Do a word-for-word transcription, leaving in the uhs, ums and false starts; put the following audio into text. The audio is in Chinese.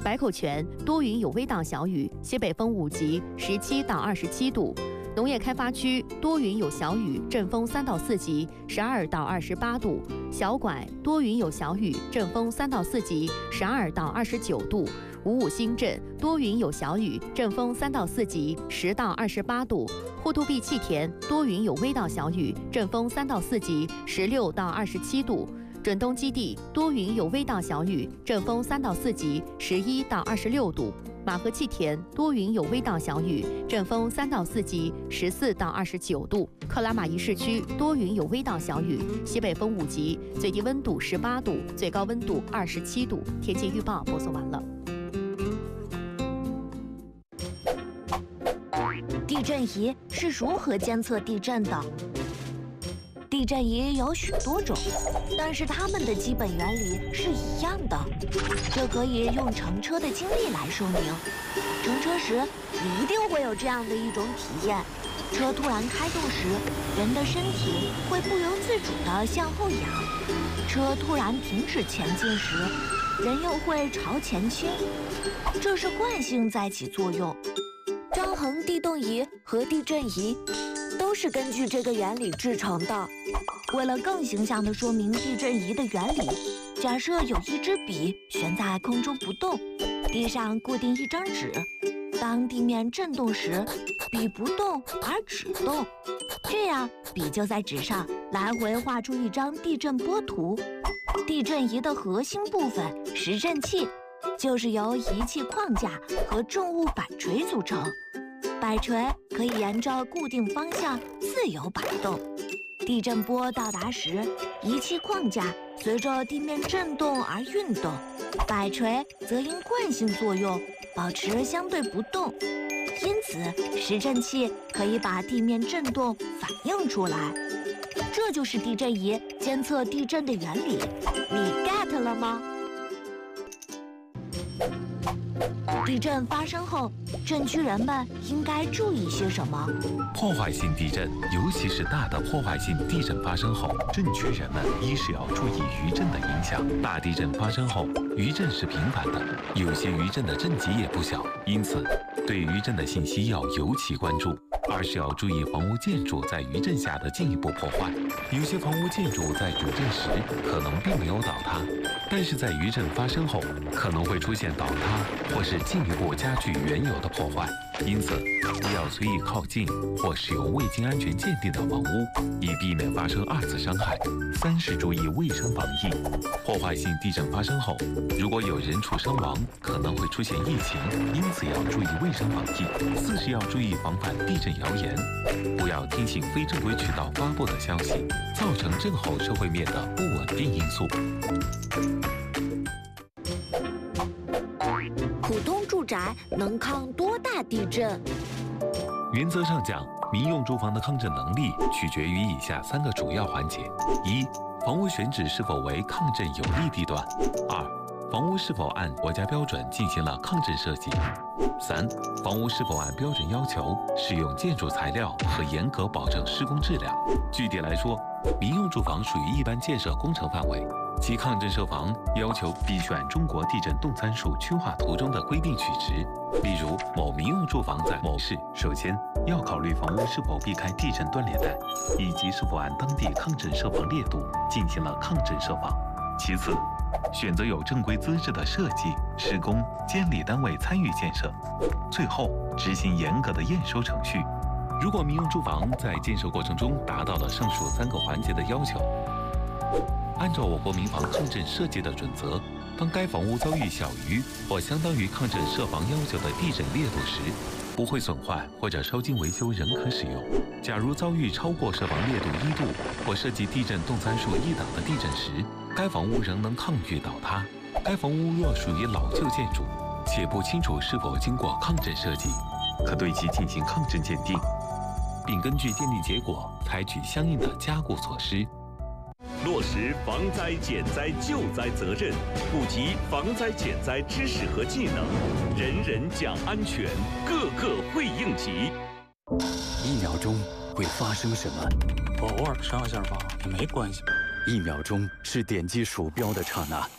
白口泉多云有微到小雨，西北风五级，十七到二十七度。农业开发区多云有小雨，阵风三到四级，十二到二十八度。小拐多云有小雨，阵风三到四级，十二到二十九度。五五新镇多云有小雨，阵风三到四级，十到二十八度。户突壁气田多云有微到小雨，阵风三到四级，十六到二十七度。准东基地多云有微到小雨，阵风三到四级，十一到二十六度。马河气田多云有微到小雨，阵风三到四级，十四到二十九度。克拉玛依市区多云有微到小雨，西北风五级，最低温度十八度，最高温度二十七度。天气预报播送完了。 地震仪是如何监测地震的？地震仪有许多种，但是它们的基本原理是一样的。这可以用乘车的经历来说明。乘车时，你一定会有这样的一种体验：车突然开动时，人的身体会不由自主地向后仰；车突然停止前进时，人又会朝前倾。这是惯性在起作用。张衡地动仪和地震仪都是根据这个原理制成的。为了更形象地说明地震仪的原理，假设有一支笔悬在空中不动，地上固定一张纸。当地面震动时，笔不动而纸动，这样笔就在纸上来回画出一张地震波图。地震仪的核心部分时振器，就是由仪器框架和重物摆锤组成。摆锤可以沿着固定方向自由摆动。地震波到达时，仪器框架随着地面震动而运动，摆锤则因惯性作用保持相对不动。因此，时振器可以把地面震动反映出来。这就是地震仪监测地震的原理，你 get 了吗？地震发生后，震区人们应该注意些什么？ 破坏性地震，尤其是大的破坏性地震发生后，震区人们一是要注意余震的影响。大地震发生后，余震是频繁的，有些余震的震级也不小，因此对余震的信息要尤其关注。二是要注意房屋建筑在余震下的进一步破坏。有些房屋建筑在主震时可能并没有倒塌，但是在余震发生后可能会出现倒塌或是进一步加剧原有的破坏，因此不要随意靠近或使用未经安全鉴定的房屋，以避免发生二次伤害。三是注意卫生防疫。破坏性地震发生后，如果有人畜伤亡，可能会出现疫情，因此要注意卫生防疫。四是要注意防范地震谣言，不要听信非正规渠道发布的消息，造成震后社会面的不稳定因素。 普通住宅能抗多大地震？ 原则上讲，民用住房的抗震能力取决于以下三个主要环节：一、房屋选址是否为抗震有利地段；二、房屋是否按国家标准进行了抗震设计；三、房屋是否按标准要求使用建筑材料和严格保证施工质量。具体来说，民用住房属于一般建设工程范围，其抗震设防要求必须按中国地震动参数区划图中的规定取值。例如，某民用住房在某市，首先要考虑房屋是否避开地震断裂带，以及是否按当地抗震设防烈度进行了抗震设防。其次，选择有正规资质的设计、施工、监理单位参与建设。最后，执行严格的验收程序。如果民用住房在建设过程中达到了上述三个环节的要求，按照我国民房抗震设计的准则，当该房屋遭遇小于或相当于抗震设防要求的地震烈度时，不会损坏或者稍经维修仍可使用。假如遭遇超过设防烈度一度或涉及地震动参数一档的地震时，该房屋仍能抗御倒塌。该房屋若属于老旧建筑，且不清楚是否经过抗震设计，可对其进行抗震鉴定，并根据鉴定结果采取相应的加固措施。 落实防灾减灾救灾责任，普及防灾减灾知识和技能，人人讲安全，个个会应急。 一秒钟会发生什么？ 我偶尔上下吧，也没关系。 一秒钟是点击鼠标的刹那，